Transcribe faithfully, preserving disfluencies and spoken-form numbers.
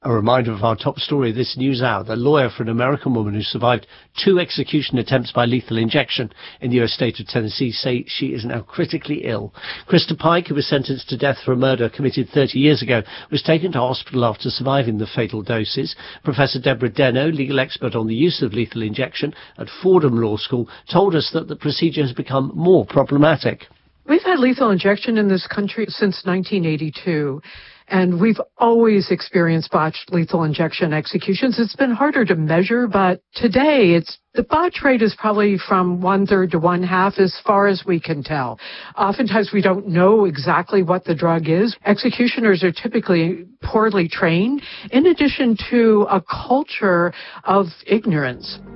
A reminder of our top story this news hour. The lawyer for an American woman who survived two execution attempts by lethal injection in the U S state of Tennessee say she is now critically ill. Krista Pike, who was sentenced to death for a murder committed thirty years ago, was taken to hospital after surviving the fatal doses. Professor Deborah Deno, legal expert on the use of lethal injection at Fordham Law School, told us that the procedure has become more problematic. We've had lethal injection in this country since nineteen eighty-two. And we've always experienced botched lethal injection executions. It's been harder to measure, but today it's the botch rate is probably from one third to one half as far as we can tell. Oftentimes we don't know exactly what the drug is. Executioners are typically poorly trained, in addition to a culture of ignorance.